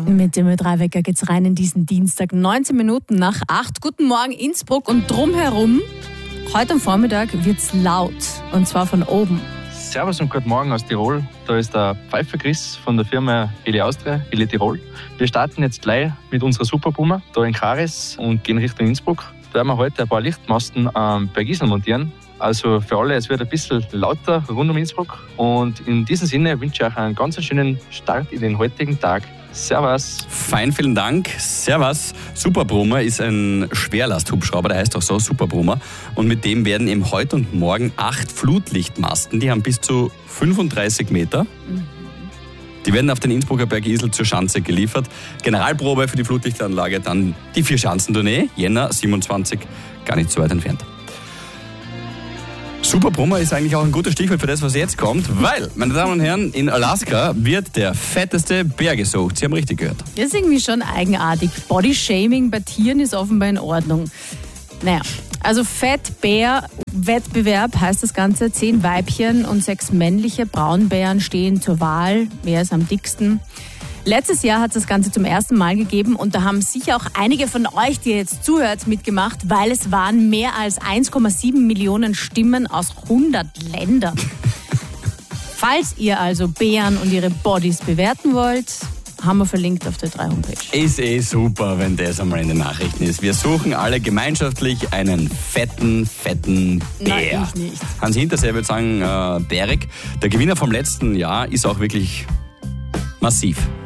Mit dem Ö3-Wecker geht's rein in diesen Dienstag, 19 Minuten nach 8. Guten Morgen Innsbruck und drumherum. Heute am Vormittag wird's laut und zwar von oben. Servus und guten Morgen aus Tirol. Da ist der Pfeiffer Chris von der Firma Heli Austria, Heli Tirol. Wir starten jetzt gleich mit unserer Superpuma da in Karis und gehen Richtung Innsbruck. Da werden wir heute ein paar Lichtmasten am Bergisel montieren. Also für alle, es wird ein bisschen lauter rund um Innsbruck. Und in diesem Sinne wünsche ich euch einen ganz schönen Start in den heutigen Tag. Servus. Fein, vielen Dank. Servus. Superbrummer ist ein Schwerlasthubschrauber, der heißt auch so Superbrummer. Und mit dem werden eben heute und morgen 8 Flutlichtmasten, die haben bis zu 35 Meter. Die werden auf den Innsbrucker Bergisel zur Schanze geliefert. Generalprobe für die Flutlichtanlage, dann die 4-Schanzentournee, Jänner 27, gar nicht so weit entfernt. Superbrummer ist eigentlich auch ein gutes Stichwort für das, was jetzt kommt, weil, meine Damen und Herren, in Alaska wird der fetteste Bär gesucht. Sie haben richtig gehört. Das ist irgendwie schon eigenartig. Bodyshaming bei Tieren ist offenbar in Ordnung. Naja, also Fettbär-Wettbewerb heißt das Ganze. 10 Weibchen und 6 männliche Braunbären stehen zur Wahl. Wer ist am dicksten? Letztes Jahr hat es das Ganze zum ersten Mal gegeben und da haben sicher auch einige von euch, die ihr jetzt zuhört, mitgemacht, weil es waren mehr als 1,7 Millionen Stimmen aus 100 Ländern. Falls ihr also Bären und ihre Bodies bewerten wollt, haben wir verlinkt auf der Ö3-Homepage. Ist super, wenn das einmal in den Nachrichten ist. Wir suchen alle gemeinschaftlich einen fetten Bär. Nein, ich nicht. Hans Hinterseher würde sagen, bärig. Der Gewinner vom letzten Jahr ist auch wirklich massiv.